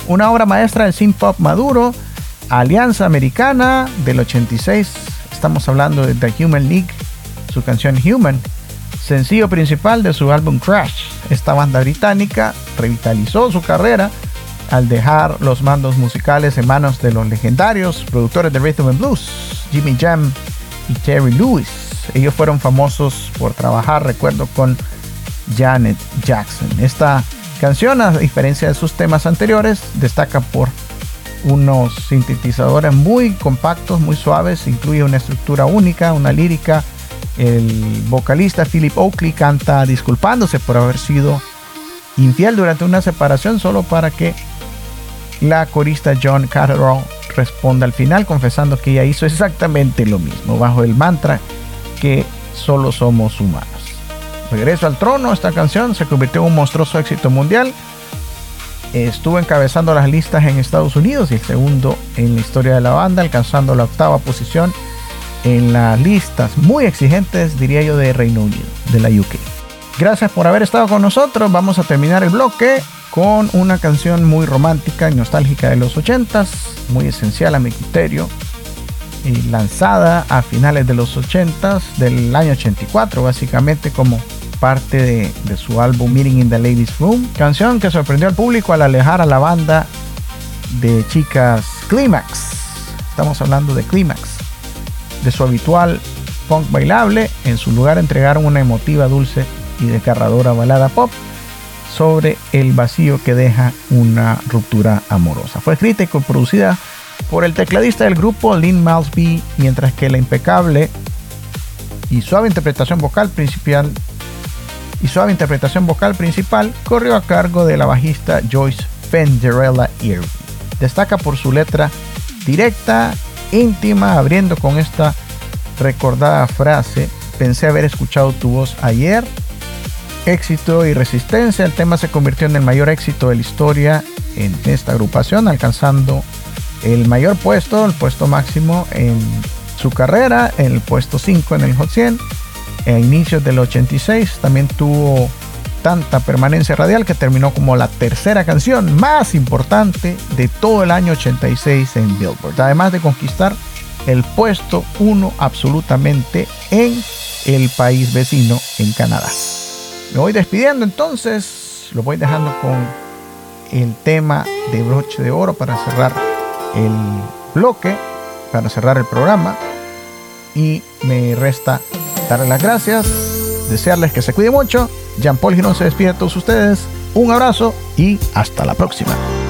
Una obra maestra del synth pop maduro, Alianza Americana del 86. Estamos hablando de The Human League, su canción Human, sencillo principal de su álbum Crash. Esta banda británica revitalizó su carrera al dejar los mandos musicales en manos de los legendarios productores de Rhythm and Blues, Jimmy Jam y Terry Lewis. Ellos fueron famosos por trabajar, recuerdo, con Janet Jackson. Esta canción, a diferencia de sus temas anteriores, destaca por unos sintetizadores muy compactos, muy suaves, incluye una estructura única, una lírica. El vocalista Philip Oakley canta disculpándose por haber sido infiel durante una separación, solo para que la corista John Catterall responda al final confesando que ella hizo exactamente lo mismo, bajo el mantra que solo somos humanos. Regreso al trono, esta canción se convirtió en un monstruoso éxito mundial. Estuvo encabezando las listas en Estados Unidos y el segundo en la historia de la banda, alcanzando la 8ª posición en las listas muy exigentes, diría yo, de Reino Unido, de la UK. Gracias por haber estado con nosotros. Vamos a terminar el bloque con una canción muy romántica y nostálgica de los 80s, muy esencial a mi criterio, lanzada a finales de los 80s, del año 84, básicamente como parte de su álbum Meeting in the Ladies Room, canción que sorprendió al público al alejar a la banda de chicas Climax. Estamos hablando de Climax, de su habitual punk bailable. En su lugar entregaron una emotiva, dulce y desgarradora balada pop sobre el vacío que deja una ruptura amorosa. Fue escrita y coproducida por el tecladista del grupo, Lynn Malsby, mientras que la impecable y suave interpretación vocal principal corrió a cargo de la bajista Joyce Penderella Irving. Destaca por su letra directa, íntima, abriendo con esta recordada frase: pensé haber escuchado tu voz ayer. Éxito y resistencia. El tema se convirtió en el mayor éxito de la historia en esta agrupación, alcanzando el mayor puesto, el puesto máximo en su carrera, en el puesto 5 en el Hot 100. A inicios del 86 también tuvo tanta permanencia radial que terminó como la 3ª canción más importante de todo el año 86 en Billboard, además de conquistar el puesto 1 absolutamente en el país vecino, en Canadá. Me voy despidiendo entonces, lo voy dejando con el tema de broche de oro para cerrar el bloque, para cerrar el programa, y me resta darles las gracias, desearles que se cuiden mucho. Jean Paul Girón se despide a todos ustedes, un abrazo y hasta la próxima.